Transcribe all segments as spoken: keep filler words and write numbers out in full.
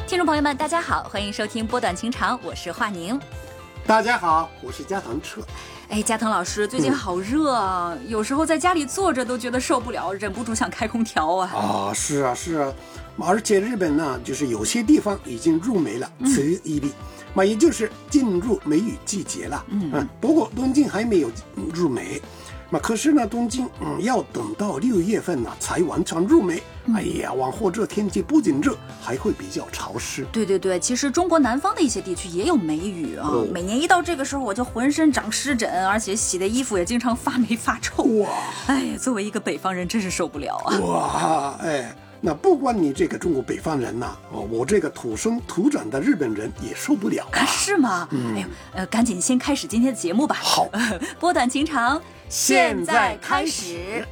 听众朋友们，大家好，欢迎收听波短情长，我是华宁。 大家好，我是加藤彻。 哎，加藤老师，最近好热啊、嗯，有时候在家里坐着都觉得受不了，忍不住想开空调啊。 啊，是啊，是啊，而且日本呢，就是有些地方已经入梅了，梅雨入り，嘛、嗯，也就是进入梅雨季节了。嗯嗯，不过东京还没有入梅。嘛，可是呢，东京嗯要等到六月份呢才完全入梅。哎呀，往后这天气不仅热，还会比较潮湿。 对对对，其实中国南方的一些地区也有梅雨啊、哦。每年一到这个时候，我就浑身长湿疹，而且洗的衣服也经常发霉发臭。哇，哎呀，作为一个北方人，真是受不了啊！ 哇，哎。那不光你这个中国北方人呐、啊，我这个土生土长的日本人也受不了啊！ 啊是吗？嗯、哎呦，呃，赶紧先开始今天的节目吧。 好， 波短情长，现在开始。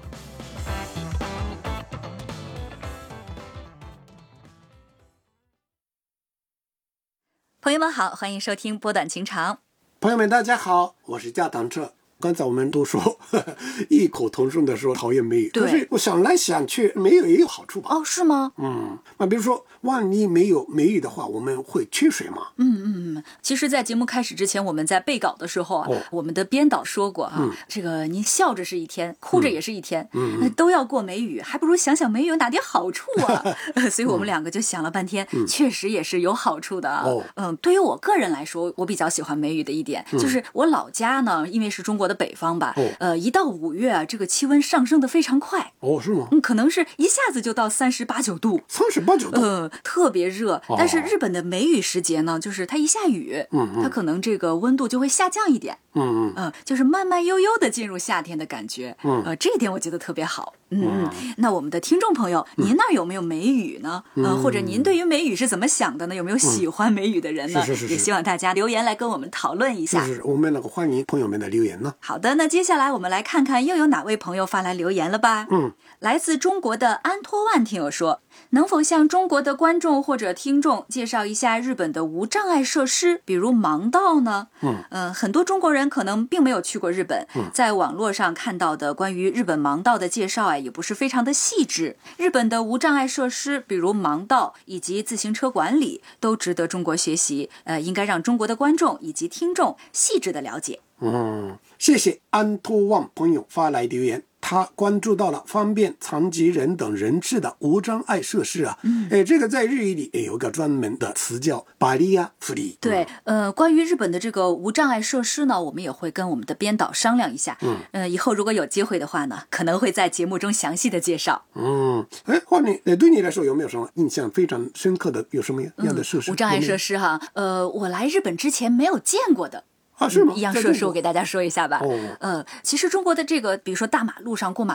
朋友们好，欢迎收听波短情长。 朋友们大家好，我是加藤彻。刚才我们都说呵呵异口同声的说讨厌梅雨，可是我想来想去，梅雨也有好处吧？ 哦，是吗？ 嗯，那比如说，万一没有梅雨的话，我们会缺水吗？ 嗯嗯嗯。其实，在节目开始之前，我们在备稿的时候啊，哦、我们的编导说过啊，嗯、这个您笑着是一天，哭着也是一天，嗯，嗯都要过梅雨，还不如想想梅雨有哪点好处啊？所以我们两个就想了半天，嗯、确实也是有好处的啊。哦、嗯，对于我个人来说，我比较喜欢梅雨的一点，嗯、就是我老家呢，因为是中国的北方吧，哦、呃，一到五月啊，这个气温上升的非常快。 哦，是吗？ 嗯，可能是一下子就到三十八九度， 三十八九度， 呃，特别热。哦、但是日本的梅雨时节呢，就是它一下雨，嗯嗯，它可能这个温度就会下降一点，嗯嗯，呃，就是慢慢悠悠的进入夏天的感觉，嗯，呃，这一点我觉得特别好。嗯嗯，那我们的听众朋友，您那儿有没有梅雨呢？嗯、呃，或者您对于梅雨是怎么想的呢？有没有喜欢梅雨的人呢？ 嗯、是是是是， 也希望大家留言来跟我们讨论一下。 是是，我们那个欢迎朋友们的留言呢。 好的，那接下来我们来看看又有哪位朋友发来留言了吧？嗯，来自中国的安托万听友说，能否向中国的观众或者听众介绍一下日本的无障碍设施，比如盲道呢？嗯、呃、很多中国人可能并没有去过日本，嗯、在网络上看到的关于日本盲道的介绍啊，也不是非常的细致。日本的无障碍设施，比如盲道以及自行车管理，都值得中国学习。呃，应该让中国的观众以及听众细致的了解。 嗯，谢谢安托旺朋友发来留言，他关注到了方便残疾人等人士的无障碍设施啊。嗯，哎，这个在日语里有一个专门的词叫バリアフリー。 对，呃，关于日本的这个无障碍设施呢，我们也会跟我们的编导商量一下。嗯，呃，以后如果有机会的话呢，可能会在节目中详细的介绍。 嗯，哎，华宁，对你来说有没有什么印象非常深刻的，有什么样的设施？ 嗯、无障碍设施哈，呃，我来日本之前没有见过的。 啊，是吗？ 一样设施我给大家说一下吧。哦，呃，其实中国的这个，比如说大马路上过马